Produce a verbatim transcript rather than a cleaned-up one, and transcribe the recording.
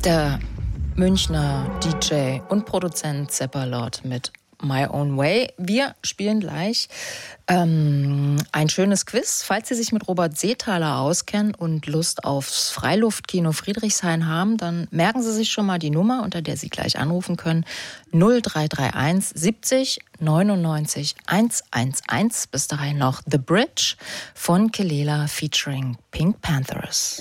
Der Münchner D J und Produzent Seppalot mit My Own Way. Wir spielen gleich ähm, ein schönes Quiz. Falls Sie sich mit Robert Seethaler auskennen und Lust aufs Freiluftkino Friedrichshain haben, dann merken Sie sich schon mal die Nummer, unter der Sie gleich anrufen können. null drei drei eins siebzig neunundneunzig hundertzehn. Bis dahin noch The Bridge von Kelela featuring Pink Panthers.